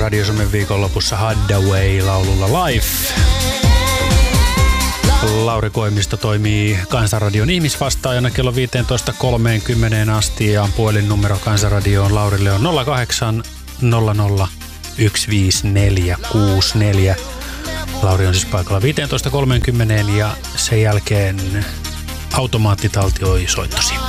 Radio Suomen viikonlopussa Haddaway-laululla Life. Lauri Koivisto toimii Kansanradion ihmisvastaajana kello 15.30 asti ja puhelinnumero Kansanradioon Laurille on 08 00 15464. Lauri on siis paikalla 15.30 ja sen jälkeen automaattitaltioi soittosi.